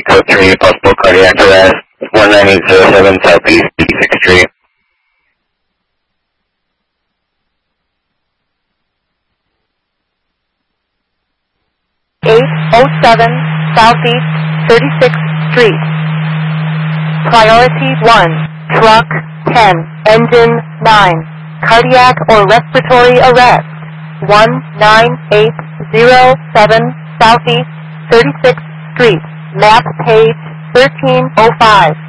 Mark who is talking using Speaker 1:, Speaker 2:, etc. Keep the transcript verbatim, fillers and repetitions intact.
Speaker 1: code three, possible cardiac arrest, one nine eight zero seven Southeast eighty-sixth Street.
Speaker 2: eight oh seven Southeast thirty-sixth Street. Priority one, truck ten, engine nine, cardiac or respiratory arrest, one nine eight zero seven Southeast thirty-sixth Street, map page thirteen oh five.